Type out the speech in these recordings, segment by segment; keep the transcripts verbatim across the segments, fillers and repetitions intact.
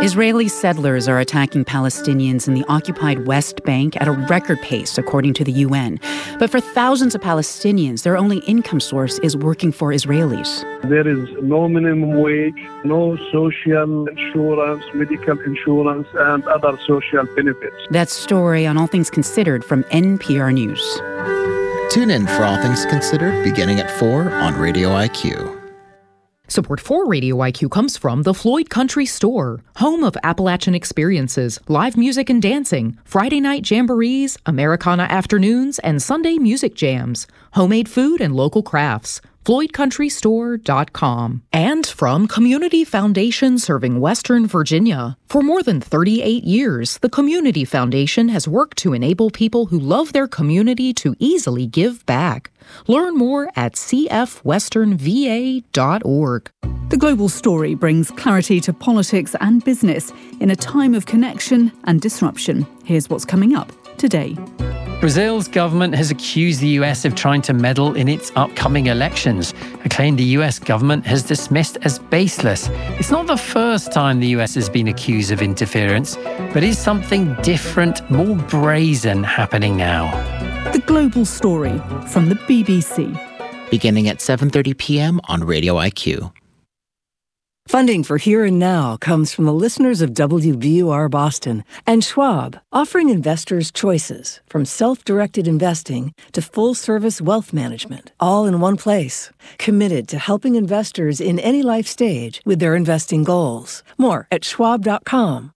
Israeli settlers are attacking Palestinians in the occupied West Bank at a record pace, according to the U N. But for thousands of Palestinians, their only income source is working for Israelis. There is no minimum wage, no social insurance, medical insurance, and other social benefits. That story on All Things Considered from N P R News. Tune in for All Things Considered beginning at four on Radio I Q. Support for Radio I Q comes from the Floyd Country Store, home of Appalachian experiences, live music and dancing, Friday night jamborees, Americana afternoons, and Sunday music jams, homemade food and local crafts. floyd country store dot com. And from Community Foundation serving Western Virginia. For more than thirty-eight years, the Community Foundation has worked to enable people who love their community to easily give back. Learn more at c f western v a dot org. The Global Story brings clarity to politics and business in a time of connection and disruption. Here's what's coming up today. Brazil's government has accused the U S of trying to meddle in its upcoming elections, a claim the U S government has dismissed as baseless. It's not the first time the U S has been accused of interference, but is something different, more brazen happening now? The Global Story from the B B C. Beginning at seven thirty p.m. on Radio I Q. Funding for Here and Now comes from the listeners of W B U R Boston and Schwab, offering investors choices from self-directed investing to full-service wealth management, all in one place. Committed to helping investors in any life stage with their investing goals. More at schwab dot com.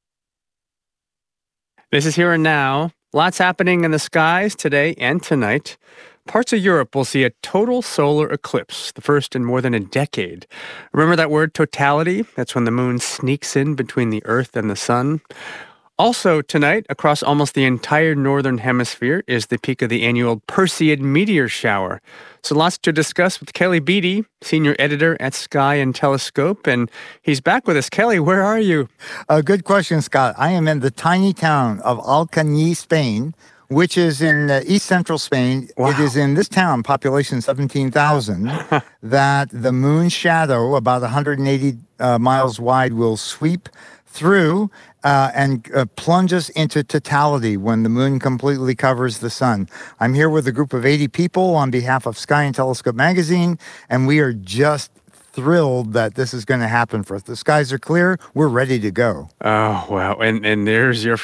This is Here and Now. Lots happening in the skies today and tonight. Parts of Europe will see a total solar eclipse, the first in more than a decade. Remember that word totality? That's when the moon sneaks in between the Earth and the sun. Also tonight, across almost the entire northern hemisphere, is the peak of the annual Perseid meteor shower. So lots to discuss with Kelly Beatty, senior editor at Sky and Telescope, and he's back with us. Kelly, where are you? A good question, Scott. I am in the tiny town of Alcañiz, Spain, which is in uh, east central Spain. Wow. It is in this town, population seventeen thousand, that the moon's shadow, about one hundred eighty uh, miles wide, will sweep through uh, and uh, plunges into totality when the moon completely covers the sun. I'm here with a group of eighty people on behalf of Sky and Telescope magazine, and we are just thrilled that this is going to happen for us. The skies are clear. We're ready to go. Oh, wow. And and there's your